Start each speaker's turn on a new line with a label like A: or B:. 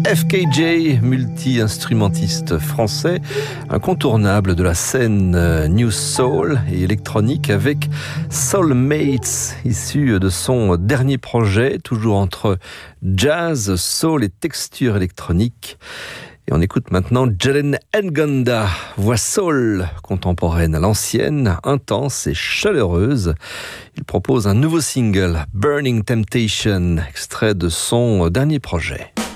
A: FKJ, multi-instrumentiste français, incontournable de la scène New Soul et électronique avec Soulmates, issu de son dernier projet, toujours entre jazz, soul et texture électronique. Et on écoute maintenant Jalen Ngonda, voix soul contemporaine à l'ancienne, intense et chaleureuse. Il propose un nouveau single, Burning Temptation, extrait de son dernier projet.